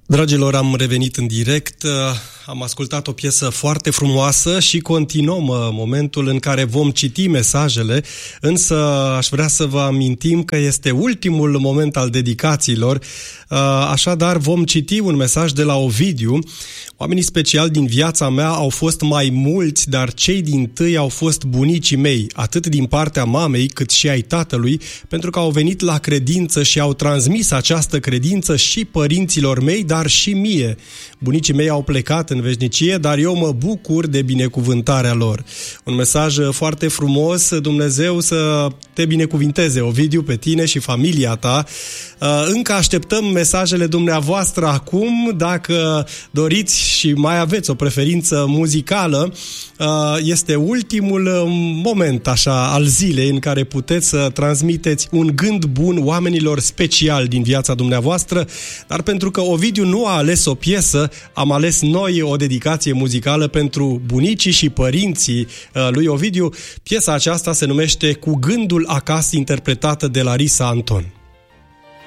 Dragilor, am revenit în direct, am ascultat o piesă foarte frumoasă și continuăm momentul în care vom citi mesajele, însă aș vrea să vă amintim că este ultimul moment al dedicațiilor, așadar vom citi un mesaj de la Ovidiu. Oamenii speciali din viața mea au fost mai mulți, dar cei dintâi au fost bunicii mei, atât din partea mamei cât și ai tatălui, pentru că au venit la credință și au transmis această credință și părinților mei, dar și mie. Bunicii mei au plecat în veșnicie, dar eu mă bucur de binecuvântarea lor. Un mesaj foarte frumos, Dumnezeu să te binecuvinteze, Ovidiu, pe tine și familia ta. Încă așteptăm mesajele dumneavoastră acum, dacă doriți și mai aveți o preferință muzicală, este ultimul moment așa al zilei în care puteți să transmiteți un gând bun oamenilor speciali din viața dumneavoastră, dar pentru că Ovidiu nu a ales o piesă, am ales noi o dedicație muzicală pentru bunicii și părinții lui Ovidiu. Piesa aceasta se numește Cu gândul acasă, interpretată de Larisa Anton.